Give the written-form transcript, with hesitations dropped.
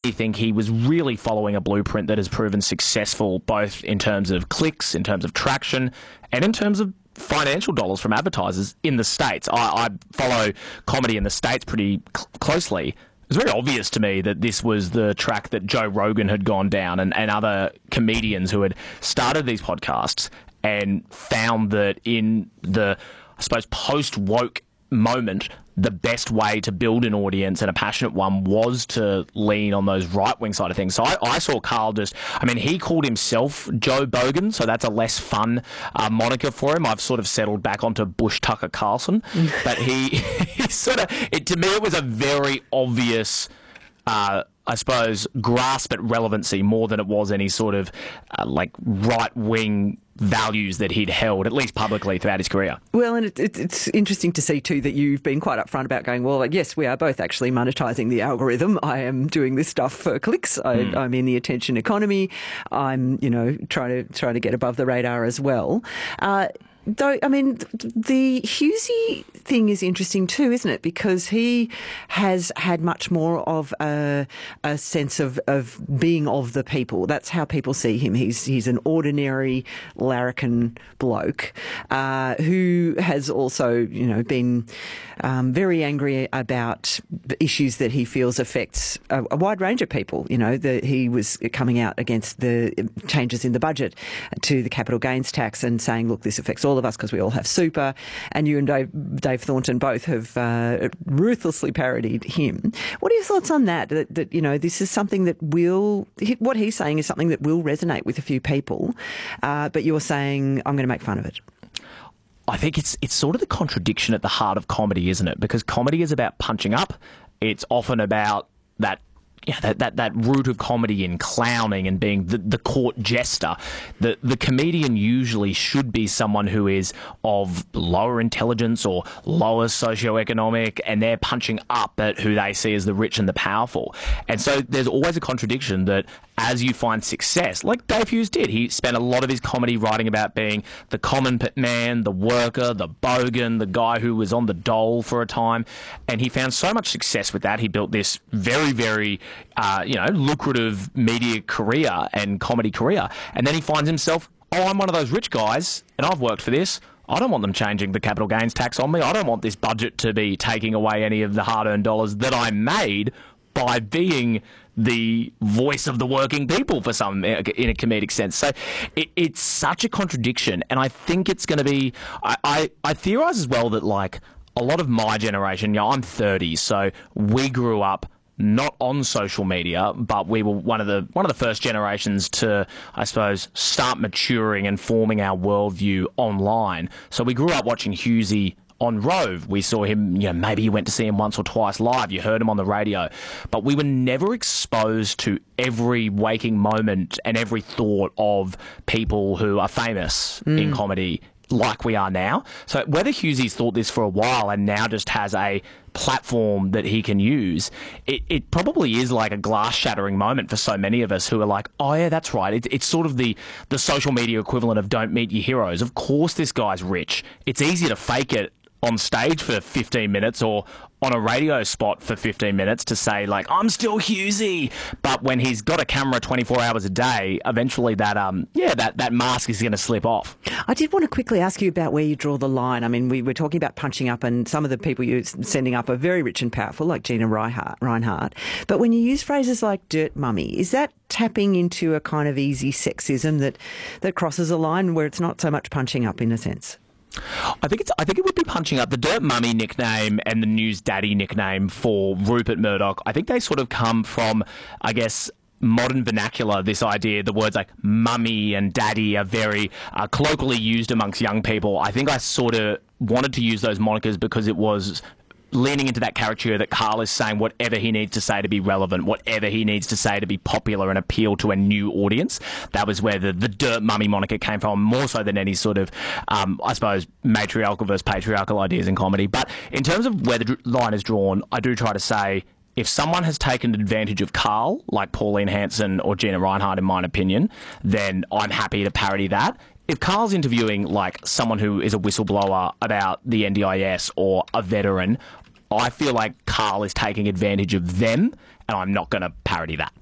think he was really following a blueprint that has proven successful both in terms of clicks, in terms of traction, and in terms of financial dollars from advertisers in the States. I follow comedy in the States pretty closely. It was very obvious to me that this was the track that Joe Rogan had gone down and other comedians who had started these podcasts and found that in the, I suppose, post-woke moment, the best way to build an audience, and a passionate one, was to lean on those right-wing side of things. So I saw Carl he called himself Joe Bogan, so that's a less fun moniker for him. I've sort of settled back onto Bush Tucker Carlson. But he to me, it was a very obvious I suppose, grasp at relevancy more than it was any sort of right-wing values that he'd held, at least publicly, throughout his career. Well, and it's interesting to see too that you've been quite upfront about going, well, yes, we are both actually monetising the algorithm. I am doing this stuff for clicks. I'm in the attention economy. I'm, trying to get above the radar as well. Though, the Hughesy thing is interesting too, isn't it? Because he has had much more of a sense of being of the people. That's how people see him. He's an ordinary larrikin bloke who has also, been very angry about issues that he feels affects a wide range of people. He was coming out against the changes in the budget to the capital gains tax and saying, look, this affects all of us because we all have super. And you and Dave Thornton both have ruthlessly parodied him. What are your thoughts on that? That this is something that what he's saying is something that will resonate with a few people, but you're saying, I'm going to make fun of it. I think it's sort of the contradiction at the heart of comedy, isn't it? Because comedy is about punching up. It's often about that root of comedy in clowning and being the court jester. The comedian usually should be someone who is of lower intelligence or lower socioeconomic, and they're punching up at who they see as the rich and the powerful. And so there's always a contradiction that as you find success, like Dave Hughes did, he spent a lot of his comedy writing about being the common man, the worker, the bogan, the guy who was on the dole for a time, and he found so much success with that. He built this very, very lucrative media career and comedy career. And then he finds himself, I'm one of those rich guys and I've worked for this. I don't want them changing the capital gains tax on me. I don't want this budget to be taking away any of the hard-earned dollars that I made by being the voice of the working people for some, in a comedic sense. So it's such a contradiction. And I think it's going to be, I theorise as well that a lot of my generation, I'm 30, so we grew up not on social media, but we were one of the first generations to, I suppose, start maturing and forming our worldview online. So we grew up watching Hughesy on Rove. We saw him, maybe you went to see him once or twice live. You heard him on the radio. But we were never exposed to every waking moment and every thought of people who are famous in comedy like we are now. So whether Hughesy's thought this for a while and now just has a platform that he can use, it probably is like a glass-shattering moment for so many of us who are like, oh yeah, that's right. It's sort of the social media equivalent of don't meet your heroes. Of course this guy's rich. It's easy to fake it on stage for 15 minutes or on a radio spot for 15 minutes to say, I'm still Hughesy. But when he's got a camera 24 hours a day, eventually that mask is going to slip off. I did want to quickly ask you about where you draw the line. We were talking about punching up, and some of the people you're sending up are very rich and powerful, like Gina Reinhardt. But when you use phrases like dirt mummy, is that tapping into a kind of easy sexism that crosses a line where it's not so much punching up in a sense? I think it would be punching up. The Dirt Mummy nickname and the News Daddy nickname for Rupert Murdoch, I think they sort of come from, I guess, modern vernacular. This idea, the words like mummy and daddy are very colloquially used amongst young people. I think I sort of wanted to use those monikers because it was leaning into that caricature that Carl is saying whatever he needs to say to be relevant, whatever he needs to say to be popular and appeal to a new audience. That was where the Dirt Mummy moniker came from, more so than any sort of, I suppose, matriarchal versus patriarchal ideas in comedy. But in terms of where the line is drawn, I do try to say, if someone has taken advantage of Carl, like Pauline Hanson or Gina Reinhardt, in my opinion, then I'm happy to parody that. If Carl's interviewing someone who is a whistleblower about the NDIS or a veteran, I feel like Carl is taking advantage of them, and I'm not going to parody that.